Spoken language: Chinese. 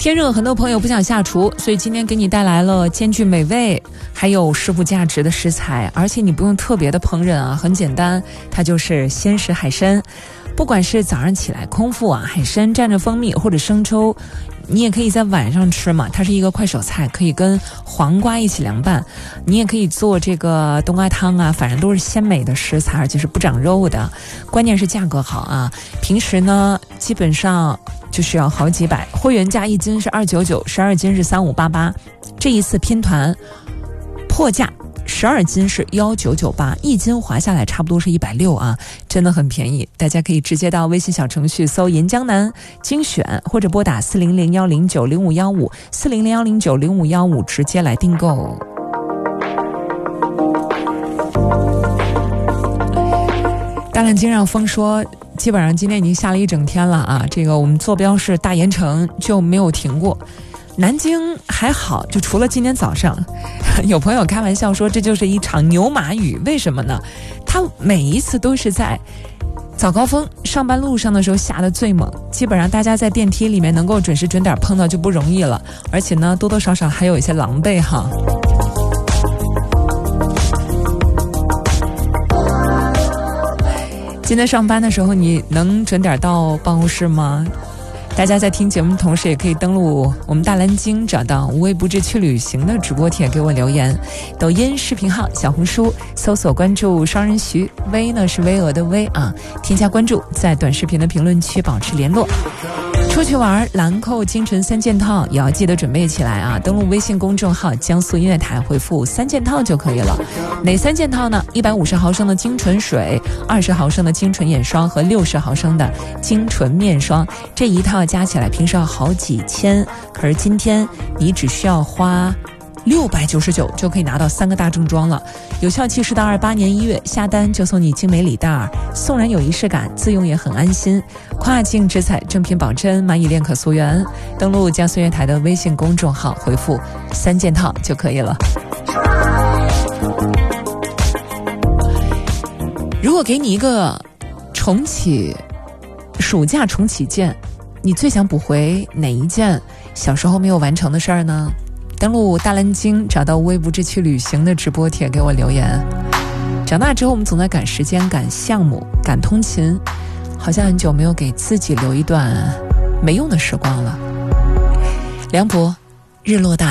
天热，很多朋友不想下厨，所以今天给你带来了兼具美味还有食谱价值的食材，而且你不用特别的烹饪啊，很简单，它就是鲜食海参。不管是早上起来空腹啊，海参蘸着蜂蜜或者生抽，你也可以在晚上吃嘛，它是一个快手菜，可以跟黄瓜一起凉拌。你也可以做这个冬瓜汤啊，反正都是鲜美的食材，而且是不长肉的，关键是价格好啊。平时呢基本上就是要好几百，会员价1斤是299，12斤是3588，这一次拼团破价12斤是1998，1斤划下来差不多是160啊，真的很便宜。大家可以直接到微信小程序搜沿江南精选，或者拨打40010900515，40010900515直接来订购。大蓝鲸让风说，基本上今天已经下了一整天了啊，这个我们坐标是大盐城就没有停过。南京还好，就除了今天早上，有朋友开玩笑说这就是一场牛马雨，为什么呢？它每一次都是在早高峰上班路上的时候下得最猛，基本上大家在电梯里面能够准时准点碰到就不容易了，而且呢多多少少还有一些狼狈哈。今天上班的时候你能准点到办公室吗？大家在听节目的同时也可以登录我们大蓝鲸，找到无微不至去旅行的直播帖给我留言，抖音视频号、小红书搜索关注双人徐，微呢是巍峨的巍啊，添加关注，在短视频的评论区保持联络。出去玩兰蔻精纯3件套也要记得准备起来啊！登录微信公众号江苏音乐台，回复3件套就可以了。哪3件套呢？150毫升的精纯水，20毫升的精纯眼霜和60毫升的精纯面霜，这一套加起来平时要好几千，可是今天你只需要花699就可以拿到3个大正装了，有效期是到28年1月，下单就送你精美礼袋，送人有仪式感，自用也很安心。跨境直采，正品保真，蚂蚁恋可溯源。登录江苏音乐台的微信公众号，回复3件套就可以了。如果给你一个暑假重启键，你最想补回哪一件小时候没有完成的事儿呢？登录大蓝鲸，找到微不至去旅行的直播帖给我留言。长大之后我们总在赶时间、赶项目、赶通勤，好像很久没有给自己留一段没用的时光了。梁博，日落大